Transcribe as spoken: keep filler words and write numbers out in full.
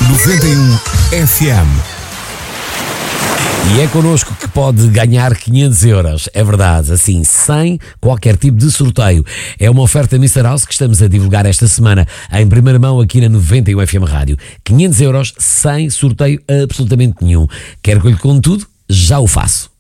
noventa e um F M. E é connosco que pode ganhar quinhentos euros, é verdade, assim, sem qualquer tipo de sorteio. É uma oferta mister House que estamos a divulgar esta semana em primeira mão aqui na noventa e um F M Rádio. quinhentos euros sem sorteio absolutamente nenhum. Quero que eu lhe conte tudo? Já o faço.